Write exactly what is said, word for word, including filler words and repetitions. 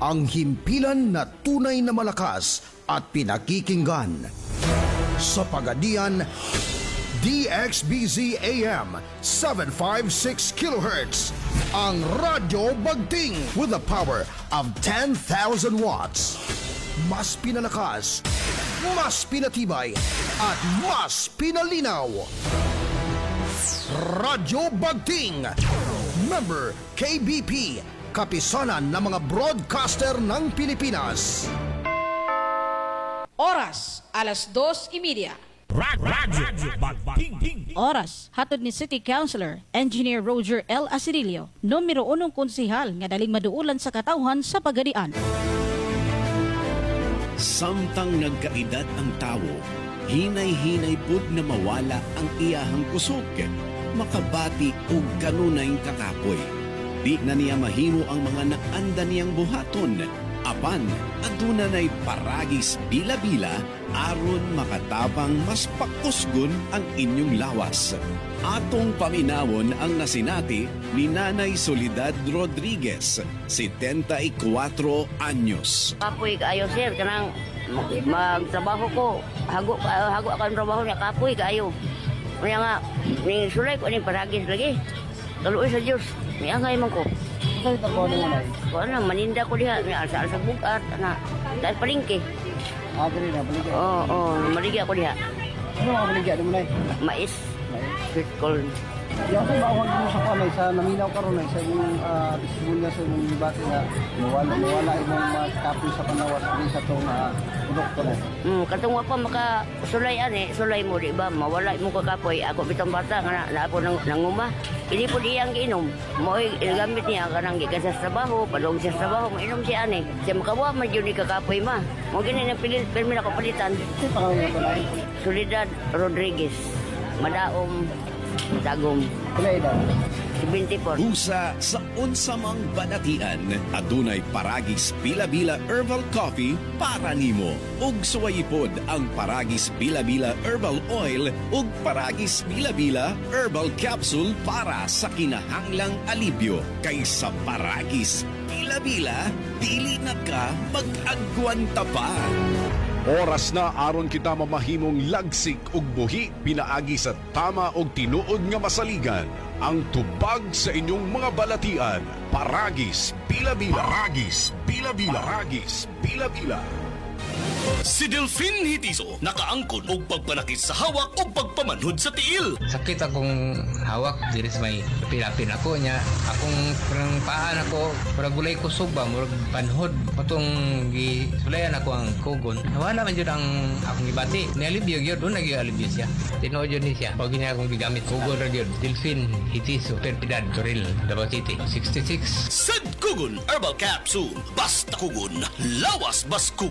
ang himpilan na tunay na malakas at pinakikinggan. Sa Pagadian, D X B Z A M seven fifty-six kilohertz, ang Radyo Bagting with the power of ten thousand watts. Mas pinalakas, mas pinatibay, at mas pinalinaw. Radyo Bagting, member K B P, kapisanan ng mga broadcaster ng Pilipinas. Oras, alas dos y media. Radyo Bagting. Oras, hatod ni City Councilor, Engineer Roger L. Asirilio, numero unong konsihal nga daling maduulan sa katawhan sa Pagadian. Samtang nagkaedad ang tao, hinay-hinay pud na mawala ang iyahang kusog, makabati og kanunay kakapoy. Di na niya mahimo ang mga naanda niyang buhaton, apan aduna nay paragis bila-bila aron makatapang mas pakusgon ang inyong lawas. Atong paminawon ang nasinati ni Nanay Soledad Rodriguez, setenta-y-cuatro anyos. Kapoy kaayo sir, kanang magtrabaho ko. Hago uh, hago ako ang trabaho niya, kapoy kaayo. Kaya nga, ni sulay ko ni paragis lagi. Kaluoy sa Diyos, may angay man ko. Ano ito po naman ay? Kung ano, maninda ko diha, may alsa-alsa bukat, na, dahil palingke. Ah, dali na, baligya. Oo, oo, maligya ko diha. Ano ang baligya naman ay? Mais, sweet corn. Yung sa bawang mo sa kanay, sa naminaw ka ron ay, sa yung uh, testimonyo sa yung debate na mawala, mawala yung mga kapoy sa panawas din sa itong uh, produkto na. Hmm, katong wa pa maka sulay ani, sulay mo di ba? Mawala mo ka kapoy. Ako bitong bata nga na, na ako nang nanguma. Hindi po diyang giinom. Mo gamit niya kanang gikan sa trabaho, padong sa trabaho, mainom siya ani. Siya makawa man jud ni kakapoy ma. Mo gini na pilit permi na ko palitan. Ito pa kami ito na ay? Soledad Rodriguez. Madaom Dagom. Kila edad? twenty-four. Busa sa unsamang banatian, adunay paragis bila-bila herbal coffee para nimo. Ug suwayipod ang paragis bila-bila herbal oil ug paragis bila-bila herbal capsule para sa kinahanglang alibyo. Kaysa paragis bila-bila, dili na ka mag-agwanta pa. Oras na aron kita mamahimong lagsik ug buhi pinaagi sa tama ug tinuod nga masaligan. Ang tubag sa inyong mga balatian, Paragis Bila-Bila. Paragis Bila-Bila. Paragis Bila-Bila. Si Delphine Hitiso nakaangkon og pagpanakit sa hawak o pagpamanhod sa tiil. Sakit akong hawak diri sa may pilapin ako niya. Akong parang paan ako, parang gulay kusog ba, murag panhod. Patong gisulayan ako ang kugon. Nawala man yun ang akong ibati. Nialibyo yun, doon nag-ialibyo siya. Tinood yun ni siya. Pag niya akong gigamit, kugon ra yun. Delphine Hitiso, Perpidad, Toril, Davao City, sixty-six. Sad Kugon Herbal Capsule. Basta kugon, lawas bas kugon.